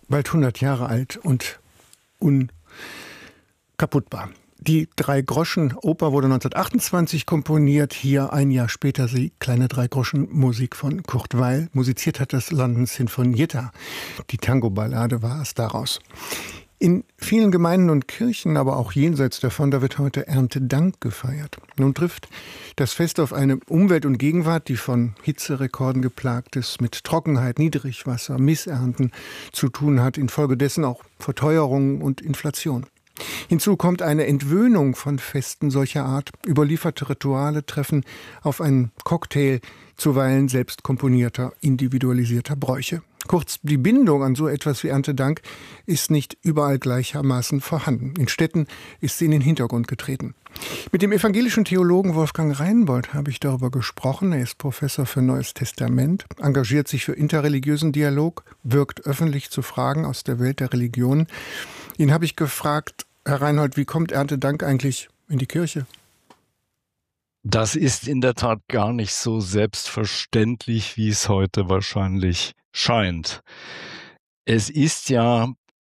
bald 100 Jahre alt und unkaputtbar. Die Drei-Groschen-Oper wurde 1928 komponiert. Hier ein Jahr später die kleine Drei-Groschen-Musik von Kurt Weill. Musiziert hat das London Sinfonietta. Die Tango-Ballade war es daraus. In vielen Gemeinden und Kirchen, aber auch jenseits davon, da wird heute Erntedank gefeiert. Nun trifft das Fest auf eine Umwelt und Gegenwart, die von Hitzerekorden geplagt ist, mit Trockenheit, Niedrigwasser, Missernten zu tun hat, infolgedessen auch Verteuerung und Inflation. Hinzu kommt eine Entwöhnung von Festen solcher Art. Überlieferte Rituale treffen auf einen Cocktail zuweilen selbst komponierter, individualisierter Bräuche. Kurz, die Bindung an so etwas wie Erntedank ist nicht überall gleichermaßen vorhanden. In Städten ist sie in den Hintergrund getreten. Mit dem evangelischen Theologen Wolfgang Reinbold habe ich darüber gesprochen. Er ist Professor für Neues Testament, engagiert sich für interreligiösen Dialog, wirkt öffentlich zu Fragen aus der Welt der Religionen. Ihn habe ich gefragt, Herr Reinbold, wie kommt Erntedank eigentlich in die Kirche? Das ist in der Tat gar nicht so selbstverständlich, wie es heute wahrscheinlich scheint. Es ist ja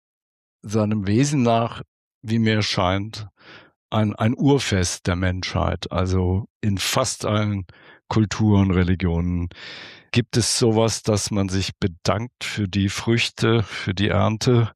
seinem Wesen nach, wie mir scheint, ein Urfest der Menschheit. Also in fast allen Kulturen, Religionen gibt es sowas, dass man sich bedankt für die Früchte, für die Ernte.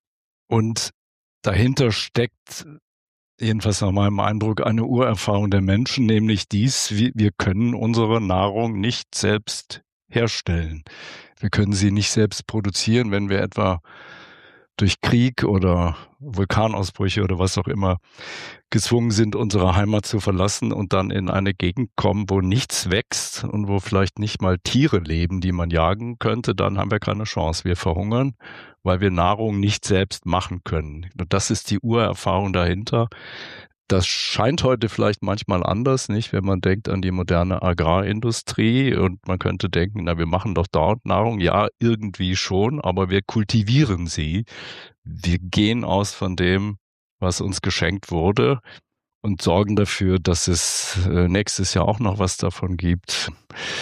Und dahinter steckt, jedenfalls nach meinem Eindruck, eine Urerfahrung der Menschen, nämlich dies: wir können unsere Nahrung nicht selbst herstellen. Wir können sie nicht selbst produzieren, wenn wir etwa durch Krieg oder Vulkanausbrüche oder was auch immer gezwungen sind, unsere Heimat zu verlassen und dann in eine Gegend kommen, wo nichts wächst und wo vielleicht nicht mal Tiere leben, die man jagen könnte, dann haben wir keine Chance. Wir verhungern, weil wir Nahrung nicht selbst machen können. Und das ist die Urerfahrung dahinter. Das scheint heute vielleicht manchmal anders, nicht? Wenn man denkt an die moderne Agrarindustrie und man könnte denken, na, wir machen doch dort Nahrung. Ja, irgendwie schon, aber wir kultivieren sie. Wir gehen aus von dem, was uns geschenkt wurde, und sorgen dafür, dass es nächstes Jahr auch noch was davon gibt,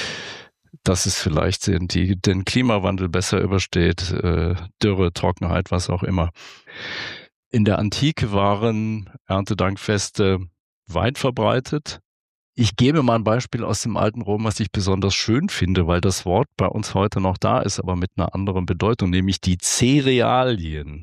dass es vielleicht den Klimawandel besser übersteht, Dürre, Trockenheit, was auch immer. In der Antike waren Erntedankfeste weit verbreitet. Ich gebe mal ein Beispiel aus dem alten Rom, was ich besonders schön finde, weil das Wort bei uns heute noch da ist, aber mit einer anderen Bedeutung, nämlich die Zerealien.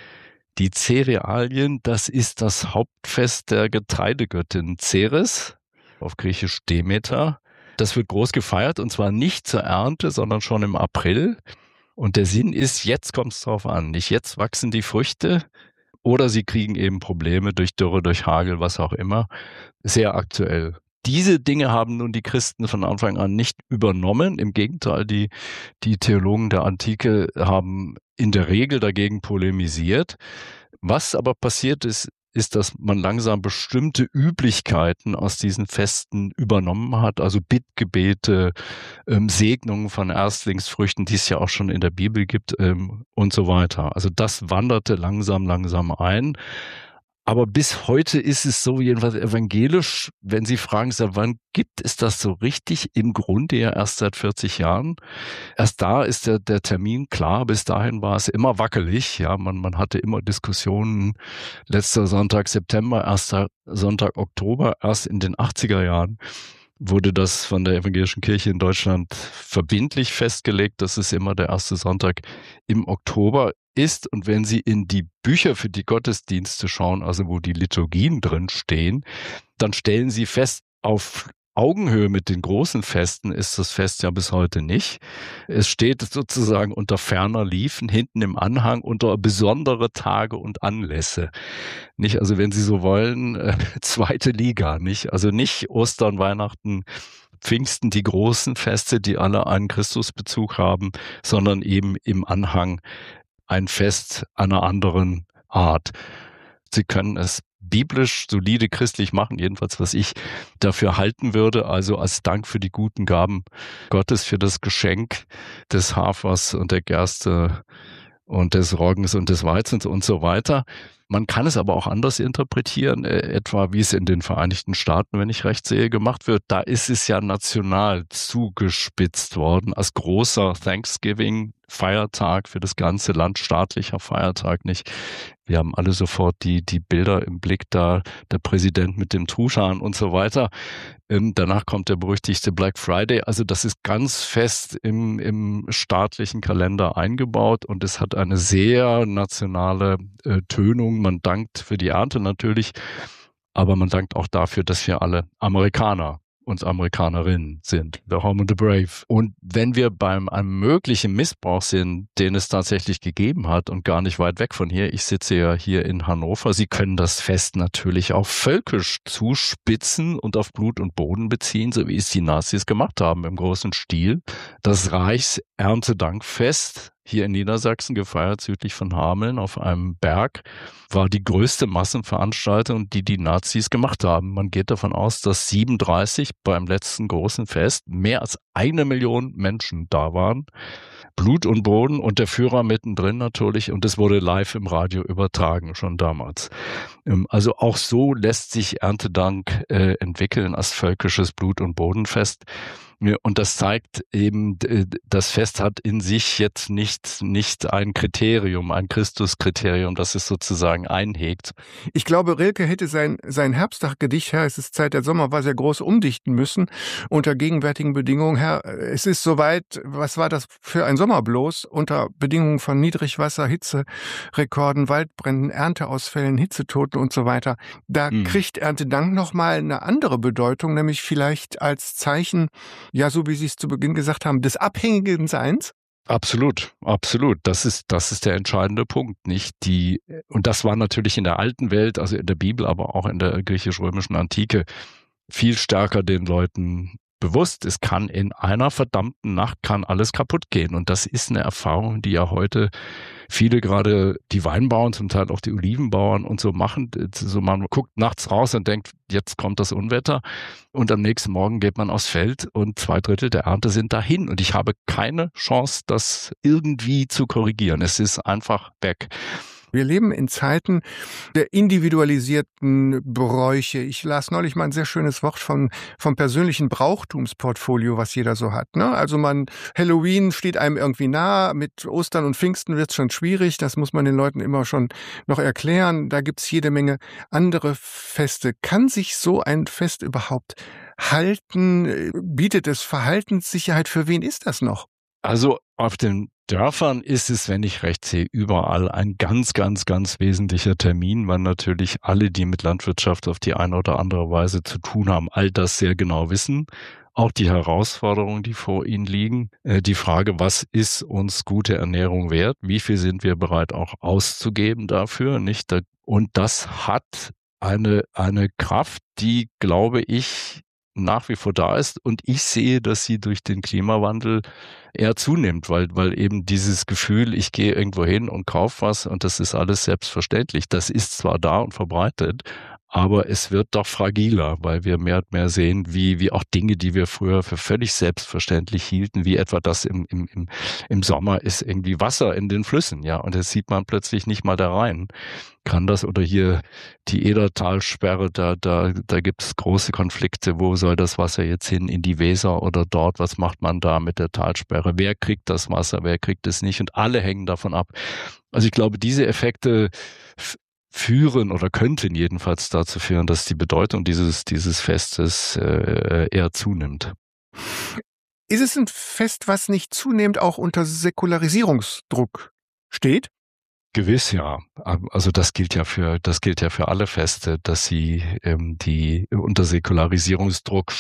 Die Zerealien, das ist das Hauptfest der Getreidegöttin Ceres, auf Griechisch Demeter. Das wird groß gefeiert, und zwar nicht zur Ernte, sondern schon im April. Und der Sinn ist, jetzt kommt es drauf an. Nicht jetzt wachsen die Früchte, oder sie kriegen eben Probleme durch Dürre, durch Hagel, was auch immer. Sehr aktuell. Diese Dinge haben nun die Christen von Anfang an nicht übernommen. Im Gegenteil, die Theologen der Antike haben in der Regel dagegen polemisiert. Was aber passiert ist, dass man langsam bestimmte Üblichkeiten aus diesen Festen übernommen hat, also Bittgebete, Segnungen von Erstlingsfrüchten, die es ja auch schon in der Bibel gibt, und so weiter. Also das wanderte langsam ein. Aber bis heute ist es so, jedenfalls evangelisch, wenn Sie fragen, seit wann gibt es das so richtig? Im Grunde ja erst seit 40 Jahren. Erst da ist der Termin klar. Bis dahin war es immer wackelig. Ja, man hatte immer Diskussionen. Letzter Sonntag September, erster Sonntag Oktober. Erst in den 80er Jahren wurde das von der Evangelischen Kirche in Deutschland verbindlich festgelegt, dass es immer der erste Sonntag im Oktober ist. Und wenn Sie in die Bücher für die Gottesdienste schauen, also wo die Liturgien drin stehen, dann stellen Sie fest, auf Augenhöhe mit den großen Festen ist das Fest ja bis heute nicht. Es steht sozusagen unter ferner Liefen, hinten im Anhang unter besondere Tage und Anlässe. Nicht, also wenn Sie so wollen, zweite Liga, nicht? Also nicht Ostern, Weihnachten, Pfingsten, die großen Feste, die alle einen Christusbezug haben, sondern eben im Anhang ein Fest einer anderen Art. Sie können es biblisch, solide christlich machen, jedenfalls was ich dafür halten würde, also als Dank für die guten Gaben Gottes, für das Geschenk des Hafers und der Gerste und des Roggens und des Weizens und so weiter. Man kann es aber auch anders interpretieren, etwa wie es in den Vereinigten Staaten, wenn ich recht sehe, gemacht wird. Da ist es ja national zugespitzt worden als großer Thanksgiving-Feiertag für das ganze Land, staatlicher Feiertag nicht. Wir haben alle sofort die Bilder im Blick da, der Präsident mit dem Truthahn und so weiter. Danach kommt der berüchtigte Black Friday. Also das ist ganz fest im staatlichen Kalender eingebaut und es hat eine sehr nationale Tönung. Man dankt für die Ernte natürlich, aber man dankt auch dafür, dass wir alle Amerikaner und Amerikanerinnen sind, the home of the brave. Und wenn wir beim einem möglichen Missbrauch sind, den es tatsächlich gegeben hat und gar nicht weit weg von hier, ich sitze ja hier in Hannover, Sie können das Fest natürlich auch völkisch zuspitzen und auf Blut und Boden beziehen, so wie es die Nazis gemacht haben im großen Stil. Das Reichserntedankfest hier in Niedersachsen, gefeiert südlich von Hameln auf einem Berg, war die größte Massenveranstaltung, die Nazis gemacht haben. Man geht davon aus, dass 37 beim letzten großen Fest mehr als 1 Million Menschen da waren. Blut und Boden und der Führer mittendrin natürlich, und es wurde live im Radio übertragen, schon damals. Also auch so lässt sich Erntedank entwickeln als völkisches Blut- und Bodenfest. Und das zeigt eben, das Fest hat in sich jetzt nicht ein Kriterium, ein Christuskriterium, das es sozusagen einhegt. Ich glaube, Rilke hätte sein Herbsttag-Gedicht, Herr, es ist Zeit, der Sommer war sehr groß, umdichten müssen unter gegenwärtigen Bedingungen. Herr, es ist soweit, was war das für ein Sommer bloß, unter Bedingungen von Niedrigwasser, Hitzerekorden, Waldbränden, Ernteausfällen, Hitzetoten und so weiter. Da kriegt Erntedank nochmal eine andere Bedeutung, nämlich vielleicht als Zeichen, ja, so wie Sie es zu Beginn gesagt haben, des abhängigen Seins? Absolut, absolut. Das ist der entscheidende Punkt, nicht und das war natürlich in der alten Welt, also in der Bibel, aber auch in der griechisch-römischen Antike viel stärker den Leuten bewusst. Es kann in einer verdammten Nacht alles kaputt gehen. Und das ist eine Erfahrung, die ja heute viele, gerade die Weinbauern, zum Teil auch die Olivenbauern und so machen. So, man guckt nachts raus und denkt, jetzt kommt das Unwetter. Und am nächsten Morgen geht man aufs Feld und 2/3 der Ernte sind dahin. Und ich habe keine Chance, das irgendwie zu korrigieren. Es ist einfach weg. Wir leben in Zeiten der individualisierten Bräuche. Ich las neulich mal ein sehr schönes Wort vom persönlichen Brauchtumsportfolio, was jeder so hat. Ne? Also Halloween steht einem irgendwie nah, mit Ostern und Pfingsten wird es schon schwierig, das muss man den Leuten immer schon noch erklären. Da gibt's jede Menge andere Feste. Kann sich so ein Fest überhaupt halten? Bietet es Verhaltenssicherheit? Für wen ist das noch? Also auf den Dörfern ist es, wenn ich recht sehe, überall ein ganz, ganz, ganz wesentlicher Termin, weil natürlich alle, die mit Landwirtschaft auf die eine oder andere Weise zu tun haben, all das sehr genau wissen. Auch die Herausforderungen, die vor ihnen liegen. Die Frage, was ist uns gute Ernährung wert? Wie viel sind wir bereit auch auszugeben dafür? Nicht? Und das hat eine Kraft, die, glaube ich, nach wie vor da ist, und ich sehe, dass sie durch den Klimawandel eher zunimmt, weil eben dieses Gefühl, ich gehe irgendwo hin und kaufe was und das ist alles selbstverständlich, das ist zwar da und verbreitet, aber es wird doch fragiler, weil wir mehr und mehr sehen, wie auch Dinge, die wir früher für völlig selbstverständlich hielten, wie etwa das im Sommer ist irgendwie Wasser in den Flüssen, ja, und das sieht man plötzlich nicht mal da rein. Kann das, oder hier die Edertalsperre, da gibt es große Konflikte, wo soll das Wasser jetzt hin, in die Weser oder dort, was macht man da mit der Talsperre, wer kriegt das Wasser, wer kriegt es nicht, und alle hängen davon ab. Also ich glaube, diese Effekte führen oder könnten jedenfalls dazu führen, dass die Bedeutung dieses Festes eher zunimmt. Ist es ein Fest, was nicht zunehmend auch unter Säkularisierungsdruck steht? Gewiss, ja. Also das gilt ja für alle Feste, dass sie die unter Säkularisierungsdruck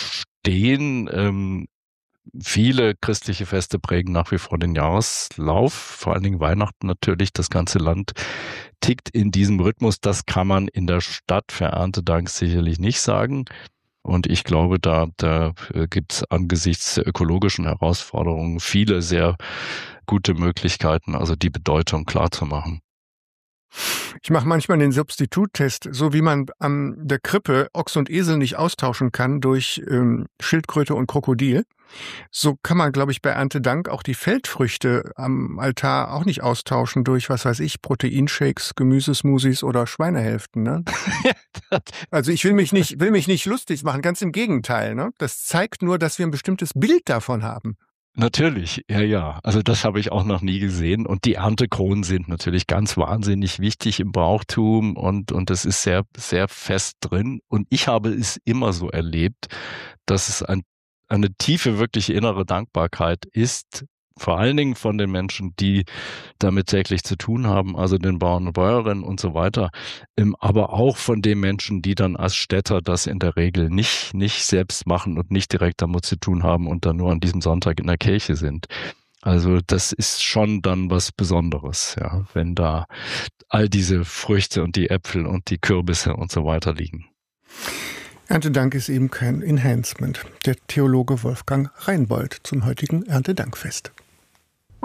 stehen. Viele christliche Feste prägen nach wie vor den Jahreslauf, vor allen Dingen Weihnachten natürlich. Das ganze Land tickt in diesem Rhythmus. Das kann man in der Stadt für Erntedank sicherlich nicht sagen. Und ich glaube, da gibt's angesichts der ökologischen Herausforderungen viele sehr gute Möglichkeiten, also die Bedeutung klar zu machen. Ich mache manchmal den Substituttest, so wie man an der Krippe Ochs und Esel nicht austauschen kann durch Schildkröte und Krokodil. So kann man, glaube ich, bei Erntedank auch die Feldfrüchte am Altar auch nicht austauschen durch, was weiß ich, Proteinshakes, Gemüsesmoothies oder Schweinehälften. Ne? Also ich will mich nicht lustig machen, ganz im Gegenteil. Ne? Das zeigt nur, dass wir ein bestimmtes Bild davon haben. Natürlich, ja. Also das habe ich auch noch nie gesehen. Und die Erntekronen sind natürlich ganz wahnsinnig wichtig im Brauchtum und das ist sehr, sehr fest drin. Und ich habe es immer so erlebt, dass es eine tiefe, wirkliche innere Dankbarkeit ist, vor allen Dingen von den Menschen, die damit täglich zu tun haben, also den Bauern und Bäuerinnen und so weiter, aber auch von den Menschen, die dann als Städter das in der Regel nicht selbst machen und nicht direkt damit zu tun haben und dann nur an diesem Sonntag in der Kirche sind. Also das ist schon dann was Besonderes, ja, wenn da all diese Früchte und die Äpfel und die Kürbisse und so weiter liegen. Erntedank ist eben kein Enhancement. Der Theologe Wolfgang Reinbold zum heutigen Erntedankfest.